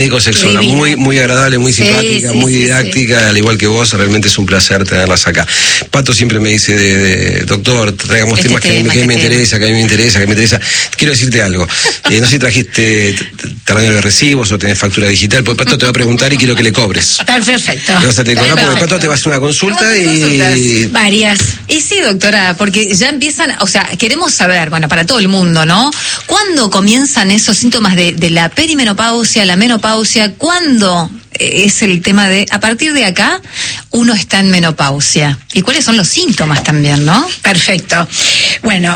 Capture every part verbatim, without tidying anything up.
Sexóloga, muy, muy agradable, muy simpática, sí, sí, muy didáctica, sí, sí. Al igual que vos, realmente es un placer tenerlas acá. Pato siempre me dice, de, de doctor, traigamos este temas tema, que, que, que me tema. interesa, que a mí me interesa, que me interesa. Quiero decirte algo, eh, no sé si trajiste tamaño de recibos o tenés factura digital, porque Pato te va a preguntar y quiero que le cobres. Está perfecto. Te vas a tener que cobrar porque Pato te va a hacer una consulta y... Varias. Y sí, doctora, porque ya empiezan, o sea, queremos saber, bueno, para todo el mundo, ¿no? ¿Cuándo comienzan esos síntomas de, de la perimenopausia, la menopausia? ¿Cuándo es el tema de, a partir de acá, uno está en menopausia? ¿Y cuáles son los síntomas también, no? Perfecto. Bueno,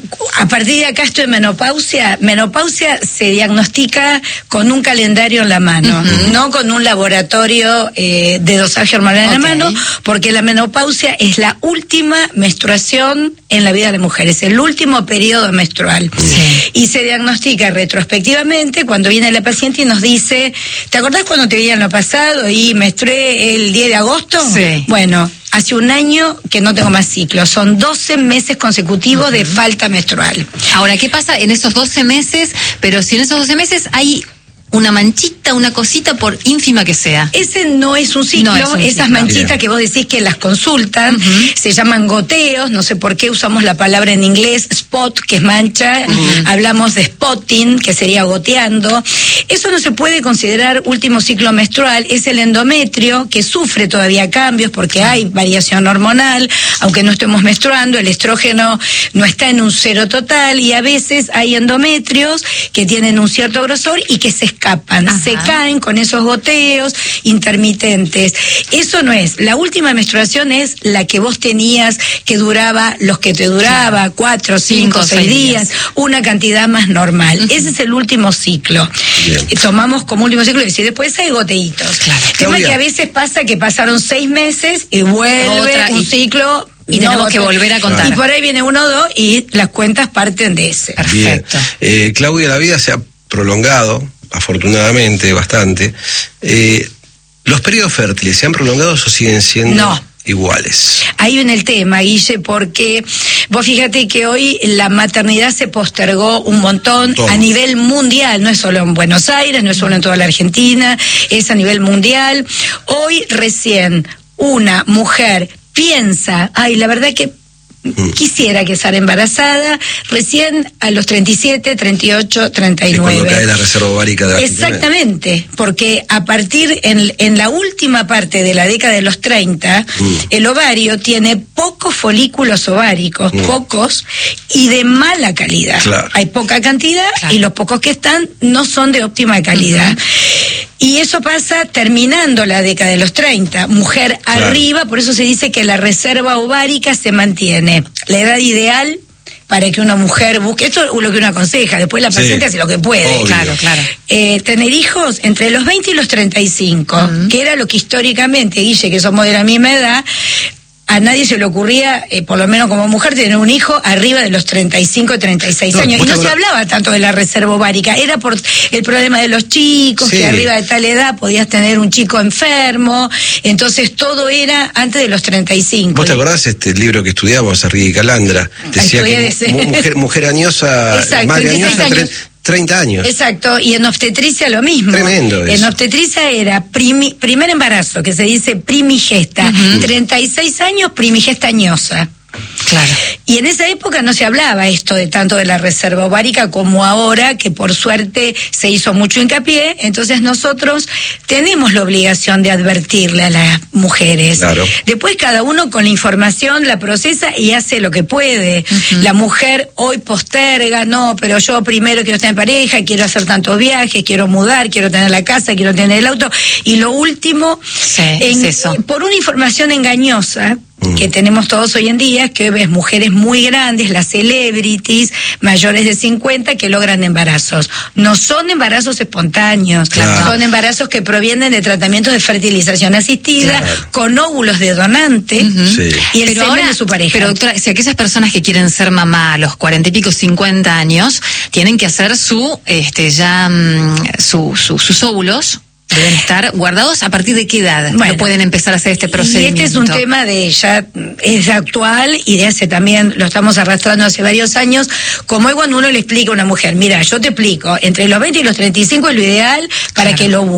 a partir de acá estoy en menopausia. Menopausia se diagnostica con un calendario en la mano, uh-huh. no con un laboratorio eh, de dosaje hormonal en okay. la mano, porque la menopausia es la última menstruación en la vida de la mujer, es el último periodo menstrual. Sí. Y se diagnostica retrospectivamente cuando viene la paciente y nos dice, ¿te acordás cuando te veía en lo pasado y menstrué el diez de agosto? Sí. Bueno, hace un año que no tengo más ciclo. Son doce meses consecutivos uh-huh. de falta menstrual. Ahora, ¿qué pasa en esos doce meses? Pero si en esos doce meses hay una manchita, una cosita, por ínfima que sea. Ese no es un ciclo, no es un esas ciclo. manchitas Bien. que vos decís que las consultan, uh-huh. se llaman goteos, no sé por qué usamos la palabra en inglés, spot, que es mancha, uh-huh. hablamos de spotting, que sería goteando. Eso no se puede considerar último ciclo menstrual, es el endometrio, que sufre todavía cambios porque hay variación hormonal, aunque no estemos menstruando, el estrógeno no está en un cero total, y a veces hay endometrios que tienen un cierto grosor y que se escapan, Ajá. se caen con esos goteos intermitentes. Eso no es. La última menstruación es la que vos tenías, que duraba los que te duraba, claro. cuatro, cinco, cinco seis días, días, una cantidad más normal. Uh-huh. Ese es el último ciclo. Bien. Tomamos como último ciclo y después hay goteitos. Claro. El tema es que a veces pasa que pasaron seis meses y vuelve Otra, un y... ciclo. Y no, tenemos que volver a contar. Y por ahí viene uno o dos y las cuentas parten de ese. Perfecto. Eh, Claudia, la vida se ha prolongado, afortunadamente, bastante. Eh, ¿Los periodos fértiles se han prolongado o siguen siendo no. iguales? Ahí viene el tema, Guille, porque vos fíjate que hoy la maternidad se postergó un montón Todo. a nivel mundial, no es solo en Buenos Aires, no es solo en toda la Argentina, es a nivel mundial. Hoy recién una mujer piensa, ay, la verdad que Mm. quisiera que estar embarazada recién a los treinta y siete, treinta y ocho, treinta y nueve. Es cuando cae la reserva ovárica de la Exactamente, porque a partir, en, en la última parte de la década de los treinta, mm. el ovario tiene pocos folículos ováricos, mm. pocos, y de mala calidad. Claro. Hay poca cantidad claro. y los pocos que están no son de óptima calidad. Mm-hmm. Y eso pasa terminando la década de los treinta, mujer claro. arriba, por eso se dice que la reserva ovárica se mantiene. La edad ideal para que una mujer busque, esto es lo que uno aconseja, después la paciente sí. hace lo que puede. Obvio. Claro, claro. Eh, tener hijos entre los veinte y los treinta y cinco, uh-huh. que era lo que históricamente, Guille, que somos de la misma edad, a nadie se le ocurría, eh, por lo menos como mujer, tener un hijo arriba de los treinta y cinco, treinta y seis no, años. Y no se hablaba tanto de la reserva ovárica, era por el problema de los chicos, sí. que arriba de tal edad podías tener un chico enfermo, entonces todo era antes de los treinta y cinco. ¿Vos te acordás este libro que estudiamos, Arrigui Calandra? Decía que ese. mujer, mujer añosa, Exacto, madre añosa, treinta años. Exacto, y en obstetricia lo mismo. Tremendo eso. En obstetricia era primi, primer embarazo, que se dice primigesta, uh-huh. treinta y seis años primigesta añosa. Claro. Y en esa época no se hablaba esto de tanto de la reserva ovárica como ahora, que por suerte se hizo mucho hincapié. Entonces nosotros tenemos la obligación de advertirle a las mujeres. Claro. Después cada uno con la información la procesa y hace lo que puede. Uh-huh. La mujer hoy posterga, no, pero yo primero quiero estar en pareja, quiero hacer tantos viajes, quiero mudar, quiero tener la casa, quiero tener el auto. Y lo último, sí, en, es eso. por una información engañosa que tenemos todos hoy en día, que ves mujeres muy grandes, las celebrities, mayores de cincuenta, que logran embarazos. No son embarazos espontáneos, claro. son embarazos que provienen de tratamientos de fertilización asistida, claro. con óvulos de donante, uh-huh. sí. y el pero semen ahora, de su pareja. Pero doctora, si aquellas personas que quieren ser mamá a los cuarenta y pico, cincuenta años, tienen que hacer su, este, ya, su, su, sus óvulos, Deben estar guardados. ¿A partir de qué edad bueno, pueden empezar a hacer este procedimiento? Y este es un tema de ya es actual y de hace también, lo estamos arrastrando hace varios años, como es cuando uno le explica a una mujer, mira, yo te explico, entre los veinte y los treinta y cinco es lo ideal para claro. que lo